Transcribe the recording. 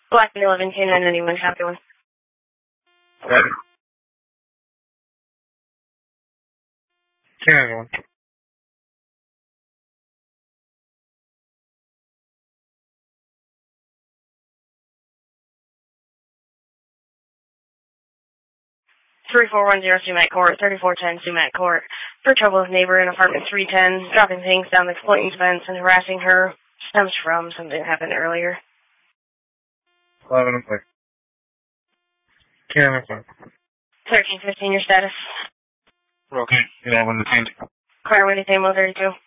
Black 11, K9, anyone happy one? Ready. K9, one. 3410 Sumac Court, 3410 Sumac Court. For trouble with neighbor in apartment 310, dropping things down the exploiting fence and harassing her stems from something that happened earlier. 11 and 6. K9, 5. 1315, your status? Okay, 11 detained. Claire, what do you think, 32?